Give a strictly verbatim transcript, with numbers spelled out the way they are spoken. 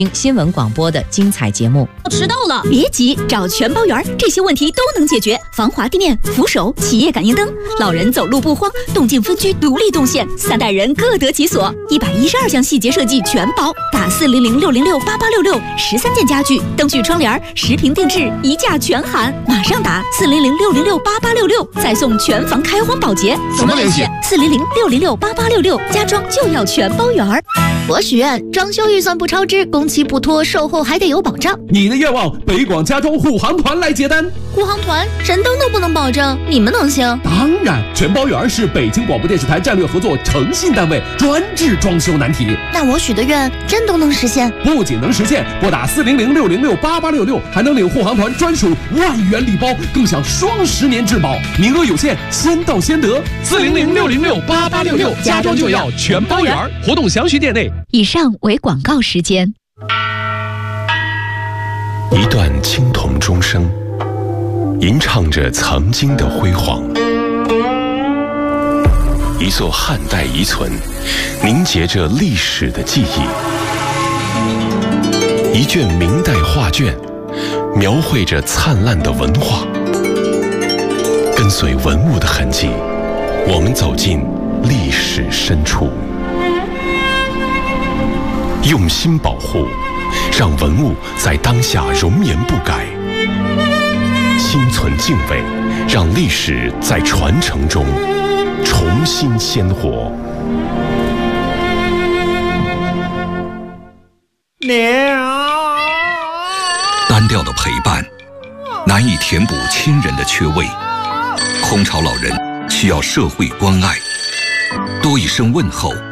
新闻广播的精彩节目。 我迟到了， 别急，找全包园，这些问题都能解决。防滑地面、扶手、企业感应灯，老人走路不慌，动静分区独立动线，三代人各得其所。一百一十二项细节设计全包，打四零零六零六八八六六，十三件家具、灯具、窗帘、十平定制，一价全含。马上打四零零六零六八八六六，再送全房开荒保洁。 怎么联系？ 四零零六零六八八六六，家装就要全包园。 我许愿装修预算不超支，工期不拖，售后还得有保障。 你的愿望，北广家装护航团来接单。 护航团神灯都不能保证，你们能行？ 当然，全包园是北京广播电视台战略合作诚信单位，专治装修难题。 那我许的愿真都能实现？ 不仅能实现，拨打四零零六零六八八六六，还能领护航团专属万元礼包，更享双十年质保，名额有限，先到先得。四零零六零六八八六六，家装就要全包园。活动详询店内。 以上为广告时间。 一段青铜钟声，吟唱着曾经的辉煌；一座汉代遗存，凝结着历史的记忆；一卷明代画卷，描绘着灿烂的文化。跟随文物的痕迹，我们走进历史深处，用心保护，让文物在当下容颜不改；心存敬畏，让历史在传承中重新鲜活。 单调的陪伴，难以填补亲人的缺位。空巢老人需要社会关爱，多一声问候